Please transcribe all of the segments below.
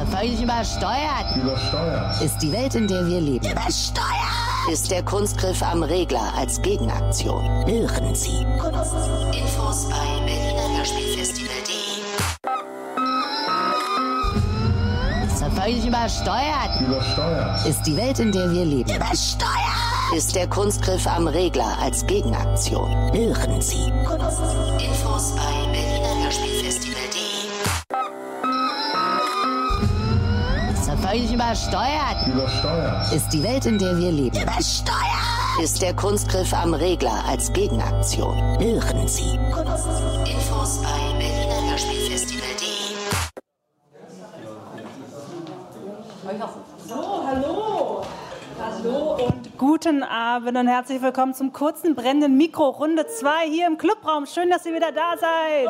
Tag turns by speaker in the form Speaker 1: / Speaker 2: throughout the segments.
Speaker 1: Völlig übersteuert.
Speaker 2: Übersteuert.
Speaker 1: Ist die Welt, in der wir leben.
Speaker 3: Übersteuert.
Speaker 1: Ist der Kunstgriff am Regler als Gegenaktion.
Speaker 3: Hören Sie.
Speaker 1: Infos bei berlinerhörspielfestival.de. Ist völlig übersteuert.
Speaker 2: Übersteuert.
Speaker 1: Ist die Welt, in der wir leben.
Speaker 3: Übersteuert.
Speaker 1: Ist der Kunstgriff am Regler als Gegenaktion.
Speaker 3: Hören Sie.
Speaker 1: Infos bei berlinerhörspielfestival.de. Völlig übersteuert.
Speaker 2: Übersteuert.
Speaker 1: Ist die Welt, in der wir leben.
Speaker 3: Übersteuert.
Speaker 1: Ist der Kunstgriff am Regler als Gegenaktion.
Speaker 3: Hören Sie.
Speaker 1: Infos bei berlinerhörspielfestival.de.
Speaker 4: So, hallo. Hallo und guten Abend und herzlich willkommen zum kurzen brennenden Mikro Runde 2 hier im Clubraum. Schön, dass ihr wieder da seid.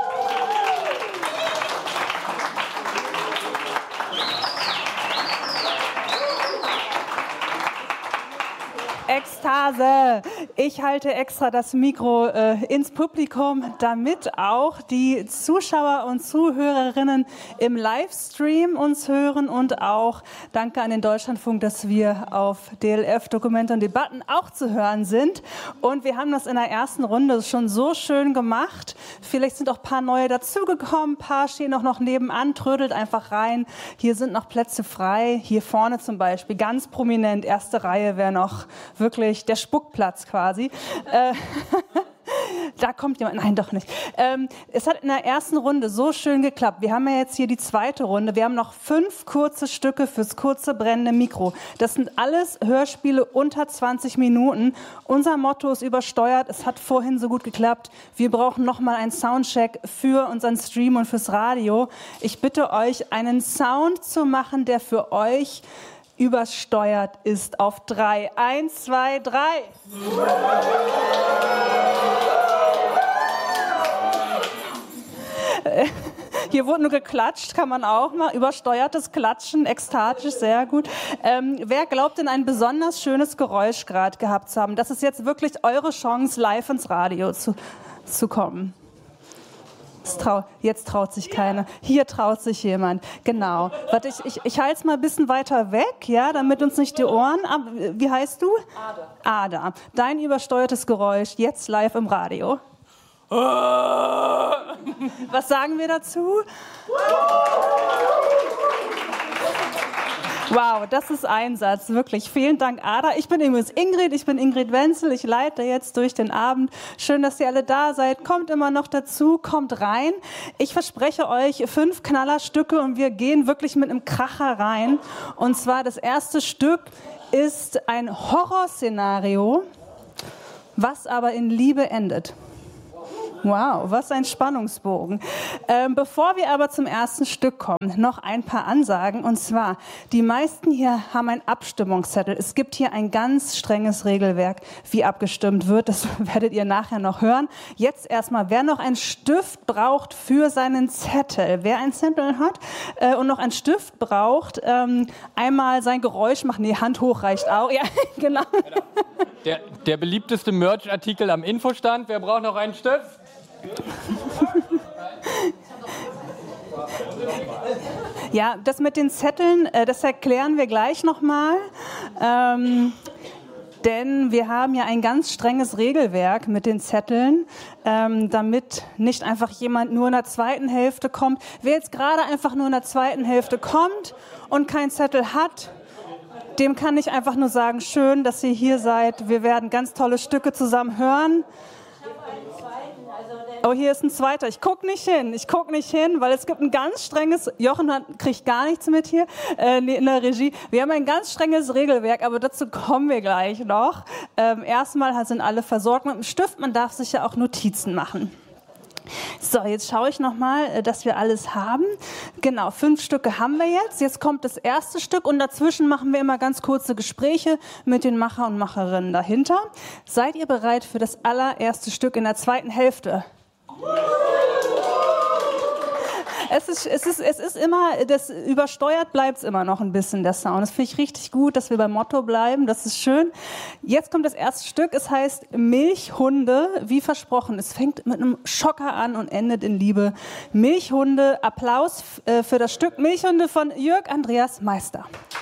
Speaker 4: Ekstase. Ich halte extra das Mikro ins Publikum, damit auch die Zuschauer und Zuhörerinnen im Livestream uns hören und auch danke an den Deutschlandfunk, dass wir auf DLF Dokumente und Debatten auch zu hören sind. Und wir haben das in der ersten Runde schon so schön gemacht. Vielleicht sind auch ein paar neue dazugekommen, ein paar stehen auch noch nebenan, trödelt einfach rein. Hier sind noch Plätze frei. Hier vorne zum Beispiel, ganz prominent, erste Reihe wäre noch wirklich der Spuckplatz quasi. Da kommt jemand. Nein, doch nicht. Es hat in der ersten Runde so schön geklappt. Wir haben ja jetzt hier die zweite Runde. Wir haben noch 5 kurze Stücke fürs kurze brennende Mikro. Das sind alles Hörspiele unter 20 Minuten. Unser Motto ist übersteuert. Es hat vorhin so gut geklappt. Wir brauchen nochmal einen Soundcheck für unseren Stream und fürs Radio. Ich bitte euch, einen Sound zu machen, der für euch übersteuert ist. Auf 3. 1, 2, 3. Hier wurde nur geklatscht, kann man auch mal. Übersteuertes Klatschen, ekstatisch, sehr gut. Wer glaubt denn ein besonders schönes Geräusch gerade gehabt zu haben? Das ist jetzt wirklich eure Chance, live ins Radio zu kommen. Jetzt traut sich keiner. Hier traut sich jemand. Genau. Warte, ich halte es mal ein bisschen weiter weg, ja, damit uns nicht die Ohren... Wie heißt du? Ada. Dein übersteuertes Geräusch, jetzt live im Radio. Was sagen wir dazu? Wow, das ist Einsatz, wirklich. Vielen Dank, Ada. Ich bin übrigens Ingrid, Ingrid Wenzel. Ich leite jetzt durch den Abend. Schön, dass ihr alle da seid. Kommt immer noch dazu, kommt rein. Ich verspreche euch 5 Knallerstücke und wir gehen wirklich mit einem Kracher rein. Und zwar das erste Stück ist ein Horrorszenario, was aber in Liebe endet. Wow, was ein Spannungsbogen. Bevor wir aber zum ersten Stück kommen, noch ein paar Ansagen. Und zwar, die meisten hier haben einen Abstimmungszettel. Es gibt hier ein ganz strenges Regelwerk, wie abgestimmt wird. Das werdet ihr nachher noch hören. Jetzt erstmal, wer noch einen Stift braucht für seinen Zettel. Wer einen Zettel hat und noch einen Stift braucht, einmal sein Geräusch machen. Nee, Hand hoch reicht auch. Ja, genau.
Speaker 5: Der beliebteste Merch-Artikel am Infostand. Wer braucht noch einen Stift?
Speaker 4: Ja, das mit den Zetteln, das erklären wir gleich nochmal. Denn wir haben ja ein ganz strenges Regelwerk mit den Zetteln, damit nicht einfach jemand nur in der zweiten Hälfte kommt. Wer jetzt gerade einfach nur in der zweiten Hälfte kommt und keinen Zettel hat, dem kann ich einfach nur sagen, schön, dass ihr hier seid. Wir werden ganz tolle Stücke zusammen hören. Oh, hier ist ein zweiter. Ich gucke nicht hin, weil es gibt ein ganz strenges, Jochen kriegt gar nichts mit hier in der Regie. Wir haben ein ganz strenges Regelwerk, aber dazu kommen wir gleich noch. Erstmal sind alle versorgt mit dem Stift, man darf sich ja auch Notizen machen. So, jetzt schaue ich nochmal, dass wir alles haben. Genau, 5 Stücke haben wir jetzt. Jetzt kommt das erste Stück und dazwischen machen wir immer ganz kurze Gespräche mit den Macher und Macherinnen dahinter. Seid ihr bereit für das allererste Stück in der zweiten Hälfte? Es ist immer, das übersteuert bleibt es immer noch ein bisschen, der Sound. Das finde ich richtig gut, dass wir beim Motto bleiben. Das ist schön. Jetzt kommt das erste Stück. Es heißt Milchhunde, wie versprochen. Es fängt mit einem Schocker an und endet in Liebe. Milchhunde. Applaus für das Stück Milchhunde von Jörg Andreas Meister.